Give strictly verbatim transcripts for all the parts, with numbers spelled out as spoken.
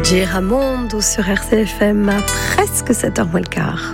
J. Ramondo sur R C F M à presque sept heures moins le quart.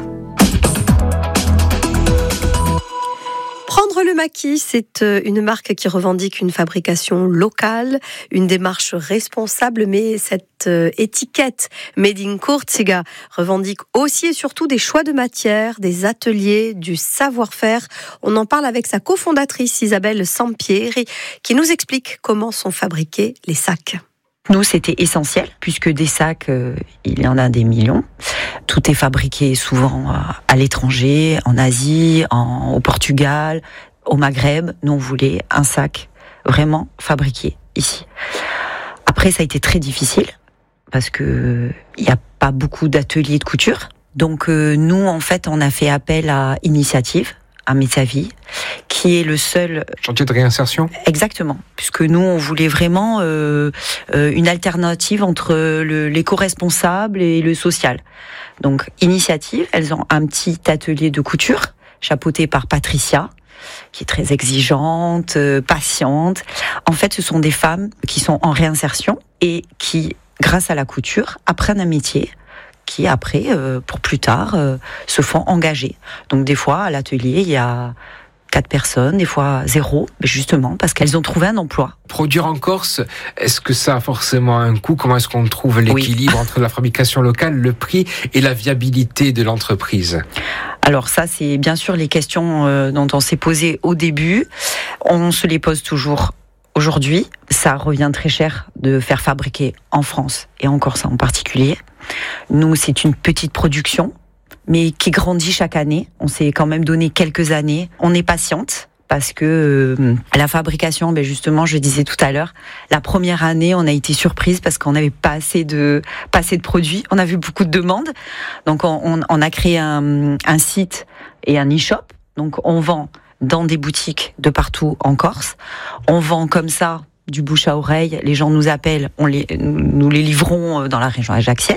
Prendre le maquis, c'est une marque qui revendique une fabrication locale, une démarche responsable, mais cette étiquette Made in Kurziga revendique aussi et surtout des choix de matière, des ateliers, du savoir-faire. On en parle avec sa cofondatrice Isabelle Sampieri qui nous explique comment sont fabriqués les sacs. Nous, c'était essentiel, puisque des sacs, euh, il y en a des millions. Tout est fabriqué souvent euh, à l'étranger, en Asie, en, au Portugal, au Maghreb. Nous, on voulait un sac vraiment fabriqué ici. Après, ça a été très difficile, parce que il n'y a pas beaucoup d'ateliers de couture. Donc, euh, nous, en fait, on a fait appel à Initiative, à Metavi, qui est le seul chantier de réinsertion. Exactement, puisque nous on voulait vraiment euh, euh, une alternative entre le, l'éco-responsable et le social. Donc Initiative, elles ont un petit atelier de couture chapeauté par Patricia, qui est très exigeante, euh, patiente. En fait, ce sont des femmes qui sont en réinsertion et qui, grâce à la couture, apprennent un métier qui après, euh, pour plus tard, euh, se font engager. Donc des fois, à l'atelier, il y a quatre personnes, des fois zéro, justement, parce qu'elles ont trouvé un emploi. Produire en Corse, est-ce que ça a forcément un coût ? Comment est-ce qu'on trouve l'équilibre oui. entre la fabrication locale, le prix et la viabilité de l'entreprise ? Alors ça, c'est bien sûr les questions euh, dont on s'est posé au début. On se les pose toujours aujourd'hui. Ça revient très cher de faire fabriquer en France, et en Corse en particulier. Nous, c'est une petite production, mais qui grandit chaque année. On s'est quand même donné quelques années. On est patiente parce que euh, la fabrication, ben justement, je disais tout à l'heure, la première année, on a été surprise parce qu'on n'avait pas assez de pas assez de produits. On a vu beaucoup de demandes, donc on, on, on a créé un, un site et un e-shop. Donc on vend dans des boutiques de partout en Corse. On vend comme ça du bouche à oreille. Les gens nous appellent, on les, nous les livrons dans la région ajaxienne.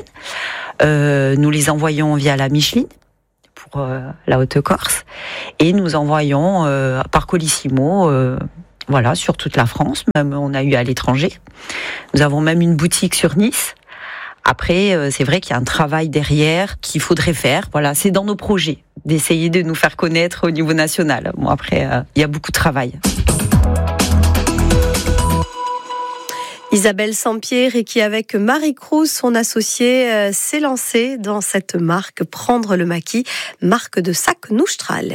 Euh, nous les envoyons via la Micheline pour euh, la Haute-Corse et nous envoyons euh, par Colissimo, euh, voilà, sur toute la France. Même on a eu à l'étranger. Nous avons même une boutique sur Nice. Après, euh, c'est vrai qu'il y a un travail derrière qu'il faudrait faire. Voilà, c'est dans nos projets d'essayer de nous faire connaître au niveau national. Bon, après, euh, il y a beaucoup de travail. Isabelle Sampieri qui, avec Marie Cruz, son associée, euh, s'est lancée dans cette marque Prendre le maquis, marque de sac Noustral.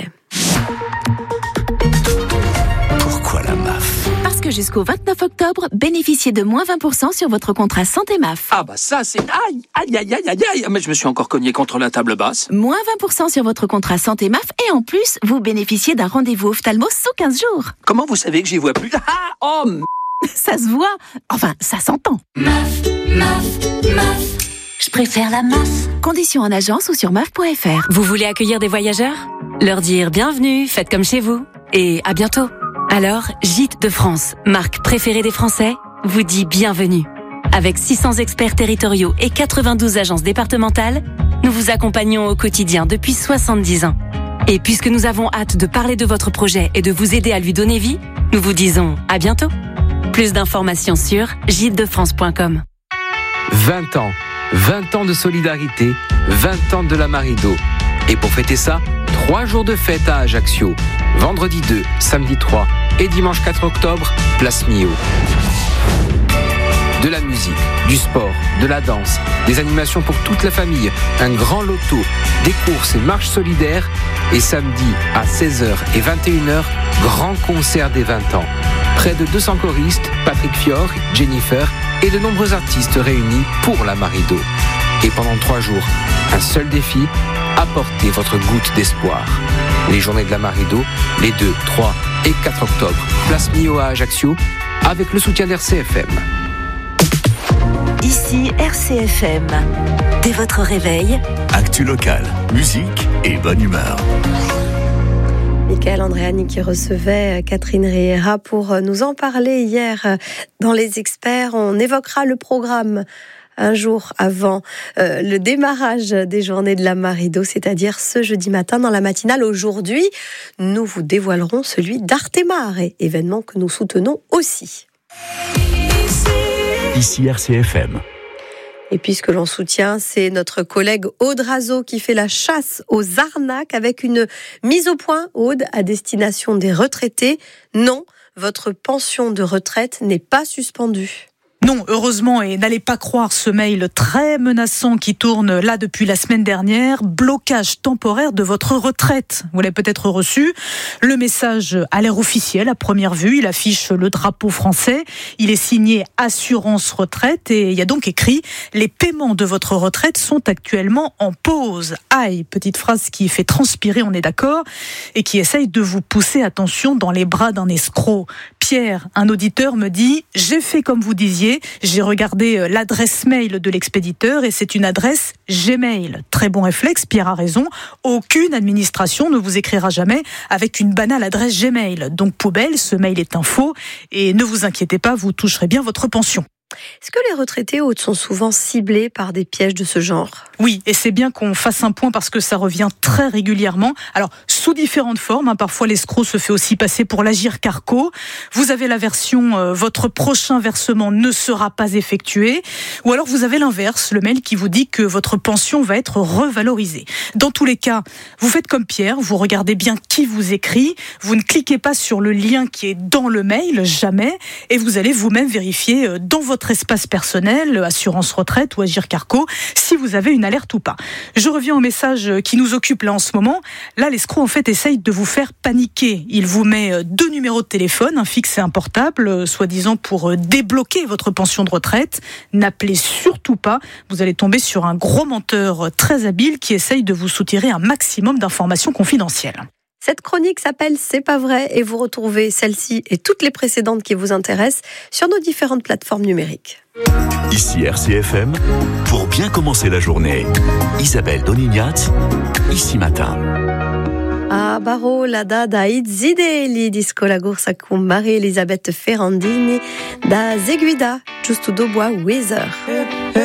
Pourquoi la M A F ? Parce que jusqu'au vingt-neuf octobre, bénéficiez de moins vingt pour cent sur votre contrat santé M A F. Ah bah ça c'est... Aïe, aïe, aïe, aïe, aïe, aïe. Mais je me suis encore cogné contre la table basse. Moins vingt pour cent sur votre contrat santé M A F et en plus, vous bénéficiez d'un rendez-vous ophtalmo sous quinze jours. Comment vous savez que j'y vois plus ? Ah, oh m... Ça se voit, enfin, ça s'entend. M A F, M A F, M A F. Je préfère la M A F. Conditions en agence ou sur M A F point F R. Vous voulez accueillir des voyageurs ? Leur dire bienvenue, faites comme chez vous. Et à bientôt. Alors, Gîtes de France, marque préférée des Français, vous dit bienvenue. Avec six cents experts territoriaux et quatre-vingt-douze agences départementales, nous vous accompagnons au quotidien depuis soixante-dix ans. Et puisque nous avons hâte de parler de votre projet et de vous aider à lui donner vie, nous vous disons à bientôt. Plus d'informations sur gîtes de france point com. vingt ans, vingt ans de solidarité, vingt ans de la Marido. Et pour fêter ça, trois jours de fête à Ajaccio. Vendredi deux, samedi trois et dimanche quatre octobre, place Mio. De la musique, du sport, de la danse, des animations pour toute la famille, un grand loto, des courses et marches solidaires. Et samedi à seize heures et vingt et une heures, grand concert des vingt ans. Près de deux cents choristes, Patrick Fior, Jennifer et de nombreux artistes réunis pour la Marido. Et pendant trois jours, un seul défi, apportez votre goutte d'espoir. Les journées de la Marido, les deux, trois et quatre octobre, place Mio à Ajaccio, avec le soutien d'R C F M. Ici R C F M. Dès votre réveil, actu local, musique et bonne humeur. Michael Andréani qui recevait Catherine Riera pour nous en parler hier dans Les Experts. On évoquera le programme un jour avant euh, le démarrage des journées de la Marido, c'est-à-dire ce jeudi matin dans la matinale. Aujourd'hui, nous vous dévoilerons celui d'Arte Mare, événement que nous soutenons aussi. Ici R C F M. Et puis ce que l'on soutient, c'est notre collègue Aude Razo qui fait la chasse aux arnaques avec une mise au point, Aude, à destination des retraités. Non, votre pension de retraite n'est pas suspendue. Non, heureusement, et n'allez pas croire ce mail très menaçant qui tourne là depuis la semaine dernière. Blocage temporaire de votre retraite. Vous l'avez peut-être reçu. Le message a l'air officiel à première vue. Il affiche le drapeau français. Il est signé Assurance Retraite et il y a donc écrit « Les paiements de votre retraite sont actuellement en pause ». Aïe, petite phrase qui fait transpirer, on est d'accord, et qui essaye de vous pousser, attention, dans les bras d'un escroc. Pierre, un auditeur, me dit « J'ai fait comme vous disiez, j'ai regardé l'adresse mail de l'expéditeur et c'est une adresse Gmail. » Très bon réflexe, Pierre a raison. Aucune administration ne vous écrira jamais avec une banale adresse Gmail. Donc poubelle, ce mail est un faux et ne vous inquiétez pas, vous toucherez bien votre pension. Est-ce que les retraités Aude sont souvent ciblés par des pièges de ce genre ? Oui, et c'est bien qu'on fasse un point parce que ça revient très régulièrement. Alors, sous différentes formes, hein, parfois l'escroc se fait aussi passer pour l'Agirc Arrco. Vous avez la version euh, « Votre prochain versement ne sera pas effectué » ou alors vous avez l'inverse, le mail qui vous dit que votre pension va être revalorisée. Dans tous les cas, vous faites comme Pierre, vous regardez bien qui vous écrit, vous ne cliquez pas sur le lien qui est dans le mail, jamais, et vous allez vous-même vérifier euh, dans votre espace personnel, assurance retraite ou Agirc Arrco, si vous avez une alerte ou pas. Je reviens au message qui nous occupe là en ce moment. Là, l'escroc en fait essaye de vous faire paniquer. Il vous met deux numéros de téléphone, un fixe et un portable, soi-disant pour débloquer votre pension de retraite. N'appelez surtout pas. Vous allez tomber sur un gros menteur très habile qui essaye de vous soutirer un maximum d'informations confidentielles. Cette chronique s'appelle « C'est pas vrai » et vous retrouvez celle-ci et toutes les précédentes qui vous intéressent sur nos différentes plateformes numériques. Ici R C F M, pour bien commencer la journée, Isabelle Donignat, ici matin. A baro la da da itzide disco la gorsa con Marie-Elisabeth Ferrandini da Zeguida, giusto do bois Weather.